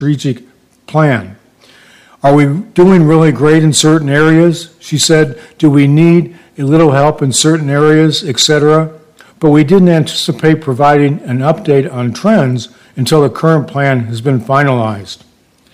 strategic plan. Are we doing really great in certain areas? She said, do we need a little help in certain areas, etc.? But we didn't anticipate providing an update on trends until the current plan has been finalized.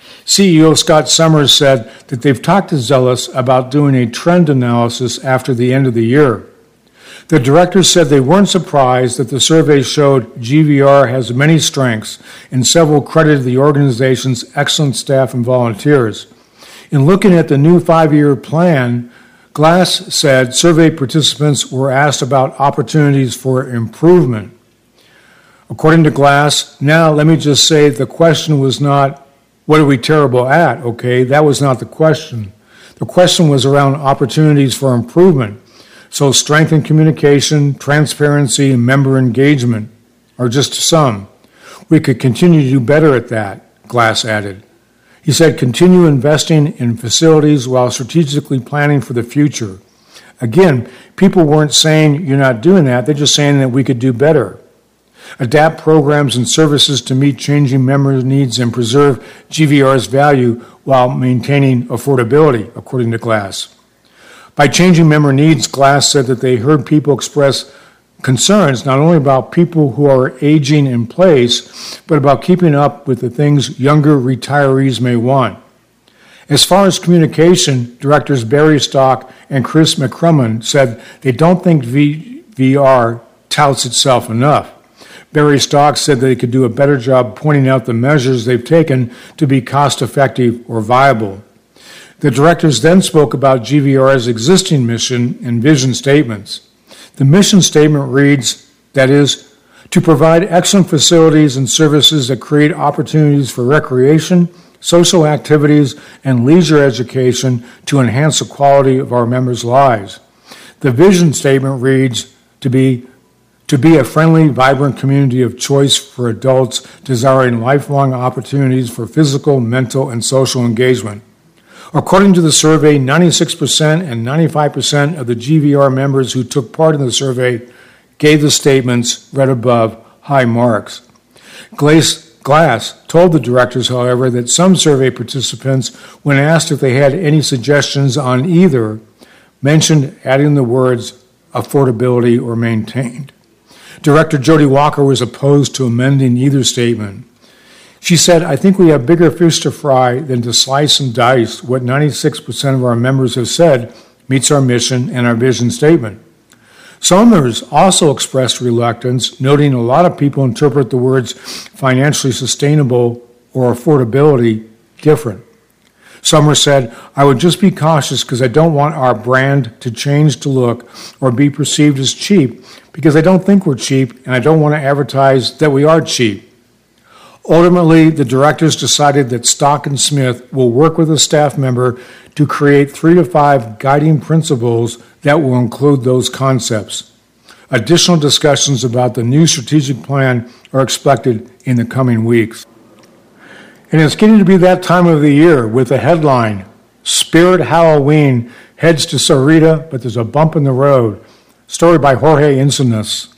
CEO Scott Summers said that they've talked to Zealous about doing a trend analysis after the end of the year. The directors said they weren't surprised that the survey showed GVR has many strengths, and several credited the organization's excellent staff and volunteers. In looking at the new 5-year plan, Glass said survey participants were asked about opportunities for improvement. According to Glass, now let me just say the question was not, what are we terrible at, okay? That was not the question. The question was around opportunities for improvement. So strengthen communication, transparency, and member engagement are just some. We could continue to do better at that, Glass added. He said continue investing in facilities while strategically planning for the future. Again, people weren't saying you're not doing that, they're just saying that we could do better. Adapt programs and services to meet changing member needs and preserve GVR's value while maintaining affordability, according to Glass. By changing member needs, Glass said that they heard people express concerns not only about people who are aging in place, but about keeping up with the things younger retirees may want. As far as communication, directors Barry Stock and Chris McCrumman said they don't think VR touts itself enough. Barry Stock said they could do a better job pointing out the measures they've taken to be cost-effective or viable. The directors then spoke about GVR's existing mission and vision statements. The mission statement reads, that is, to provide excellent facilities and services that create opportunities for recreation, social activities, and leisure education to enhance the quality of our members' lives. The vision statement reads, to be a friendly, vibrant community of choice for adults desiring lifelong opportunities for physical, mental, and social engagement. According to the survey, 96% and 95% of the GVR members who took part in the survey gave the statements read above high marks. Glass told the directors, however, that some survey participants, when asked if they had any suggestions on either, mentioned adding the words affordability or maintained. Director Jody Walker was opposed to amending either statement. She said, I think we have bigger fish to fry than to slice and dice what 96% of our members have said meets our mission and our vision statement. Some members also expressed reluctance, noting a lot of people interpret the words financially sustainable or affordability different. Summers said, I would just be cautious because I don't want our brand to change to look or be perceived as cheap because I don't think we're cheap and I don't want to advertise that we are cheap. Ultimately, the directors decided that Stock and Smith will work with a staff member to create 3 to 5 guiding principles that will include those concepts. Additional discussions about the new strategic plan are expected in the coming weeks. And it's getting to be that time of the year with the headline, Spirit Halloween heads to Sahuarita, but there's a bump in the road. Story by Jorge Encinas.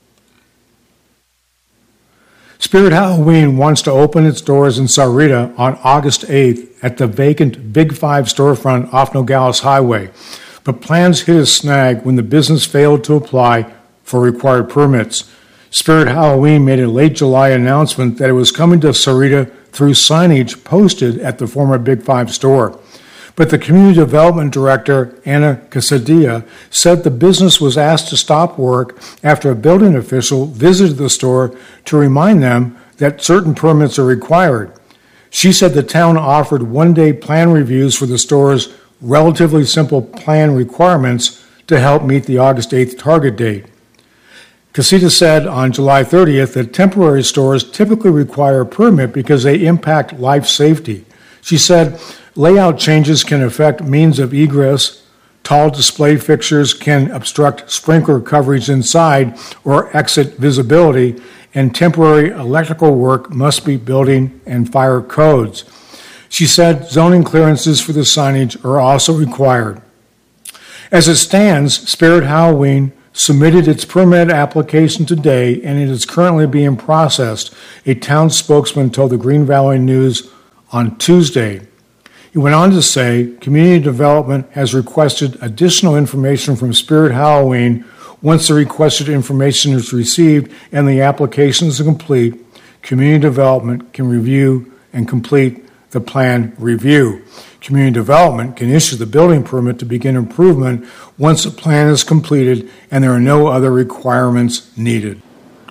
Spirit Halloween wants to open its doors in Sahuarita on August 8th at the vacant Big 5 storefront off Nogales Highway, but plans hit a snag when the business failed to apply for required permits. Spirit Halloween made a late July announcement that it was coming to Sahuarita through signage posted at the former Big 5 store. But the Community Development Director, Anna Casadilla, said the business was asked to stop work after a building official visited the store to remind them that certain permits are required. She said the town offered one-day plan reviews for the store's relatively simple plan requirements to help meet the August 8th target date. Casita said on July 30th that temporary stores typically require a permit because they impact life safety. She said layout changes can affect means of egress, tall display fixtures can obstruct sprinkler coverage inside or exit visibility, and temporary electrical work must meet building and fire codes. She said zoning clearances for the signage are also required. As it stands, Spirit Halloween submitted its permit application today, and it is currently being processed, a town spokesman told the Green Valley News on Tuesday. He went on to say, Community Development has requested additional information from Spirit Halloween. Once the requested information is received and the application is complete, Community Development can review and complete the plan review. Community Development can issue the building permit to begin improvement once the plan is completed and there are no other requirements needed.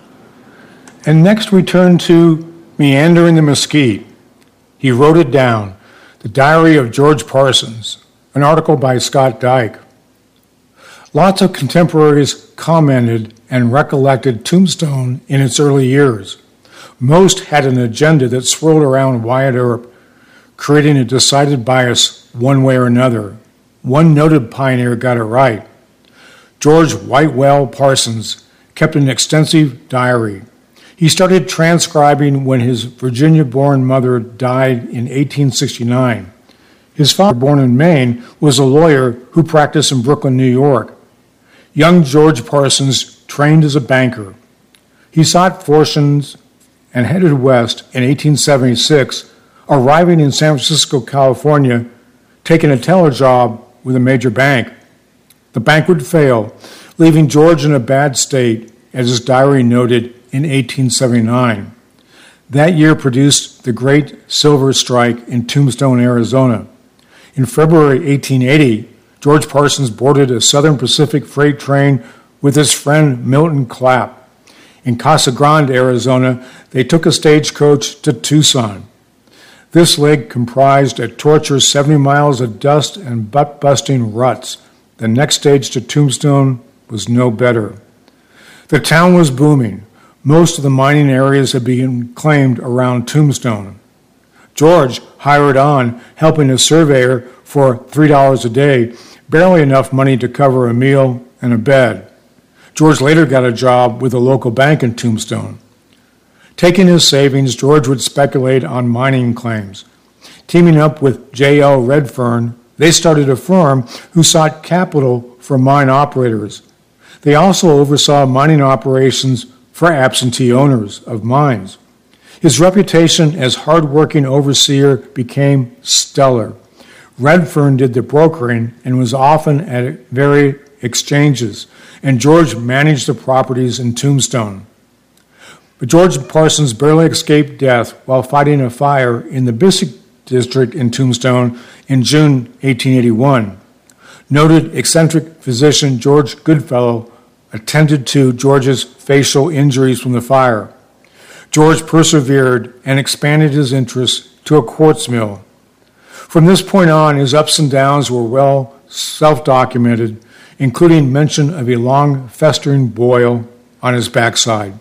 And next we turn to Meandering the Mesquite. He wrote it down. The Diary of George Parsons, an article by Scott Dyke. Lots of contemporaries commented and recollected Tombstone in its early years. Most had an agenda that swirled around Wyatt Earp, creating a decided bias one way or another. One noted pioneer got it right. George Whitewell Parsons kept an extensive diary. He started transcribing when his Virginia-born mother died in 1869. His father, born in Maine, was a lawyer who practiced in Brooklyn, New York. Young George Parsons trained as a banker. He sought fortunes and headed west in 1876, arriving in San Francisco, California, taking a teller job with a major bank. The bank would fail, leaving George in a bad state, as his diary noted, in 1879. That year produced the Great Silver Strike in Tombstone, Arizona. In February 1880, George Parsons boarded a Southern Pacific freight train with his friend Milton Clapp. In Casa Grande, Arizona, they took a stagecoach to Tucson. This leg comprised a torturous 70 miles of dust and butt-busting ruts. The next stage to Tombstone was no better. The town was booming. Most of the mining areas had been claimed around Tombstone. George hired on, helping a surveyor for $3 a day, barely enough money to cover a meal and a bed. George later got a job with a local bank in Tombstone. Taking his savings, George would speculate on mining claims. Teaming up with J.L. Redfern, they started a firm who sought capital for mine operators. They also oversaw mining operations for absentee owners of mines. His reputation as hard-working overseer became stellar. Redfern did the brokering and was often at various exchanges, and George managed the properties in Tombstone. But George Parsons barely escaped death while fighting a fire in the Bissett district in Tombstone in June 1881. Noted eccentric physician George Goodfellow attended to George's facial injuries from the fire. George persevered and expanded his interests to a quartz mill. From this point on, his ups and downs were well self-documented, including mention of a long festering boil on his backside.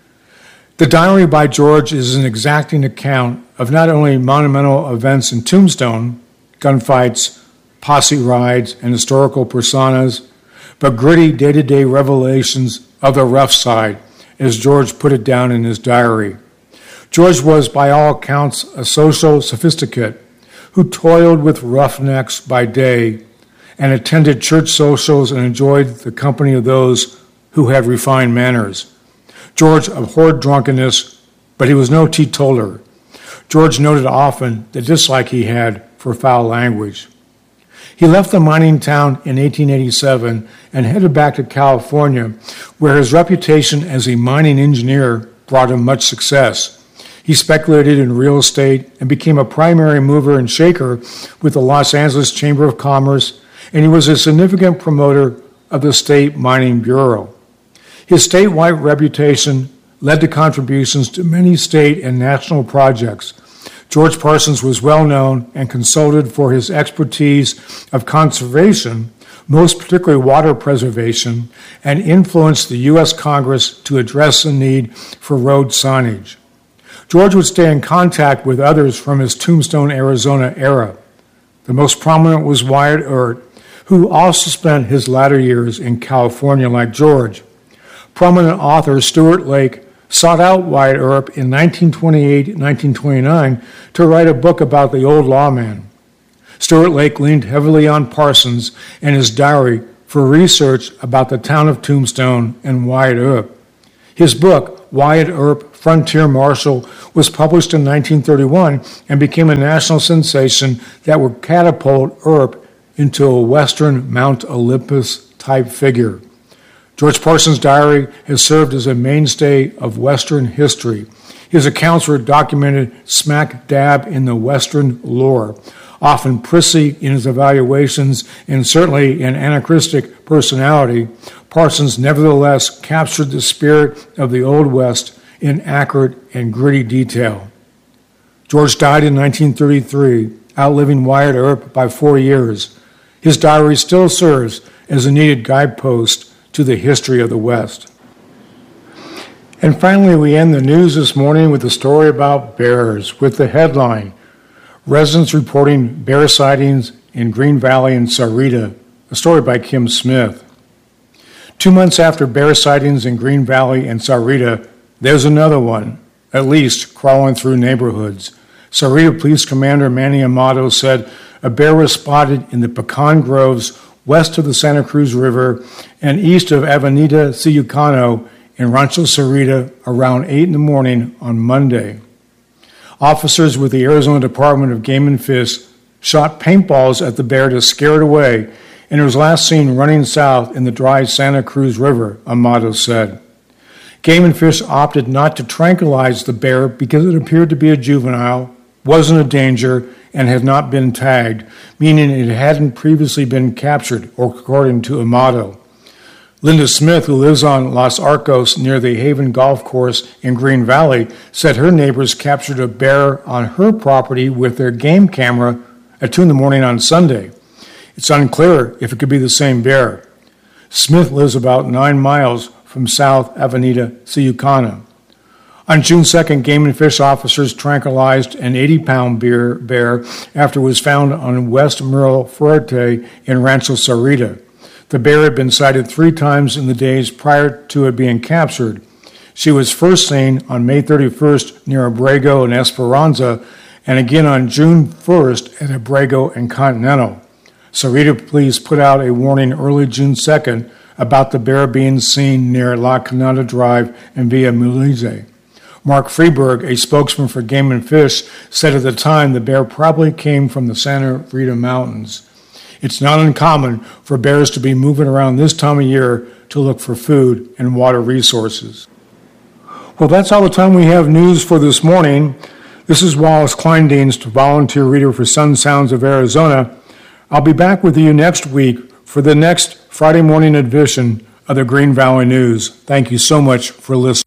The diary by George is an exacting account of not only monumental events in Tombstone, gunfights, posse rides, and historical personas, but gritty day-to-day revelations of the rough side, as George put it down in his diary. George was, by all accounts, a social sophisticate who toiled with roughnecks by day and attended church socials and enjoyed the company of those who had refined manners. George abhorred drunkenness, but he was no teetotaler. George noted often the dislike he had for foul language. He left the mining town in 1887 and headed back to California, where his reputation as a mining engineer brought him much success. He speculated in real estate and became a primary mover and shaker with the Los Angeles Chamber of Commerce, and he was a significant promoter of the State Mining Bureau. His statewide reputation led to contributions to many state and national projects. George Parsons was well known and consulted for his expertise of conservation, most particularly water preservation, and influenced the U.S. Congress to address the need for road signage. George would stay in contact with others from his Tombstone, Arizona era. The most prominent was Wyatt Earp, who also spent his latter years in California like George. Prominent author Stuart Lake sought out Wyatt Earp in 1928 and 1929 to write a book about the old lawman. Stuart Lake leaned heavily on Parsons and his diary for research about the town of Tombstone and Wyatt Earp. His book, Wyatt Earp Frontier Marshal was published in 1931 and became a national sensation that would catapult Earp into a Western Mount Olympus type figure. George Parsons' diary has served as a mainstay of Western history. His accounts were documented smack dab in the Western lore, often prissy in his evaluations and certainly an anachronistic personality. Parsons nevertheless captured the spirit of the Old West in accurate and gritty detail. George died in 1933, outliving Wyatt Earp by 4 years. His diary still serves as a needed guidepost to the history of the West. And finally, we end the news this morning with a story about bears, with the headline, Residents Reporting Bear Sightings in Green Valley and Sahuarita, a story by Kim Smith. 2 months after bear sightings in Green Valley and Sahuarita, there's another one, at least crawling through neighborhoods. Sahuarita Police Commander Manny Amato said a bear was spotted in the pecan groves west of the Santa Cruz River and east of Avenida Ciyucano in Rancho Sahuarita around 8 in the morning on Monday. Officers with the Arizona Department of Game and Fish shot paintballs at the bear to scare it away, and it was last seen running south in the dry Santa Cruz River, Amato said. Game and Fish opted not to tranquilize the bear because it appeared to be a juvenile, wasn't a danger, and had not been tagged, meaning it hadn't previously been captured, according to Amato. Linda Smith, who lives on Los Arcos near the Haven Golf Course in Green Valley, said her neighbors captured a bear on her property with their game camera at 2 in the morning on Sunday. It's unclear if it could be the same bear. Smith lives about 9 miles from South Avenida Ciyucano. On June 2nd, Game and Fish officers tranquilized an 80-pound bear after it was found on West Muro Fuerte in Rancho Sahuarita. The bear had been sighted 3 times in the days prior to it being captured. She was first seen on May 31st near Abrego and Esperanza, and again on June 1st at Abrego and Continental. Sahuarita police put out a warning early June 2nd about the bear being seen near La Canada Drive and Via Mulize. Mark Freeberg, a spokesman for Game and Fish, said at the time the bear probably came from the Santa Rita Mountains. It's not uncommon for bears to be moving around this time of year to look for food and water resources. Well, that's all the time we have news for this morning. This is Wallace Kleindienst, volunteer reader for Sun Sounds of Arizona. I'll be back with you next week for the next Friday morning edition of the Green Valley News. Thank you so much for listening.